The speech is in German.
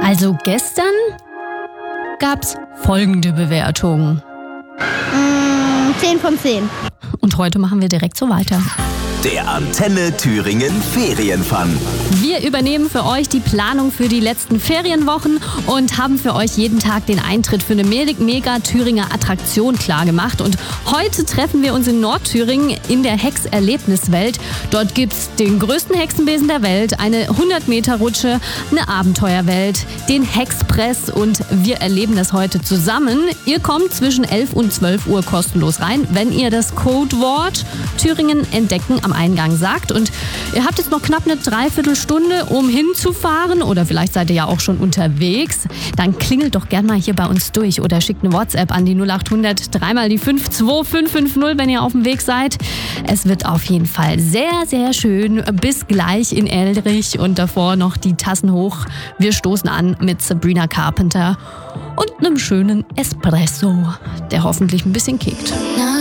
Also gestern gab's folgende Bewertung. 10 von 10. Und heute machen wir direkt so weiter. Der Antenne Thüringen Ferienfun. Wir übernehmen für euch die Planung für die letzten Ferienwochen und haben für euch jeden Tag den Eintritt für eine mega Thüringer Attraktion klargemacht. Und heute treffen wir uns in Nordthüringen in der Hex-Erlebniswelt. Dort gibt's den größten Hexenbesen der Welt, eine 100-Meter-Rutsche, eine Abenteuerwelt, den Hexpress und wir erleben das heute zusammen. Ihr kommt zwischen 11 und 12 Uhr kostenlos rein, wenn ihr das Codewort Thüringen entdecken am Eingang sagt. Und ihr habt jetzt noch knapp eine Dreiviertelstunde, um hinzufahren oder vielleicht seid ihr ja auch schon unterwegs. Dann klingelt doch gerne mal hier bei uns durch oder schickt eine WhatsApp an die 0800 3 mal die 52550, wenn ihr auf dem Weg seid. Es wird auf jeden Fall sehr schön. Bis gleich in Elrich und davor noch die Tassen hoch. Wir stoßen an mit Sabrina Carpenter und einem schönen Espresso, der hoffentlich ein bisschen kickt.